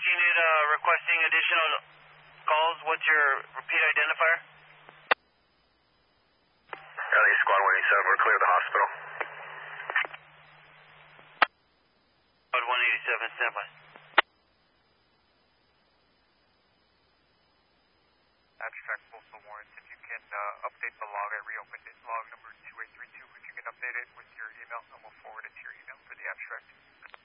unit requesting additional calls. What's your repeat identifier? LA Squad 187, we're clear of the hospital. Squad 187, standby. Abstract postal warrants. If you can update the log, I reopened it. Log number 2832. If you can update it with your email, and we'll forward it to your email for the abstract.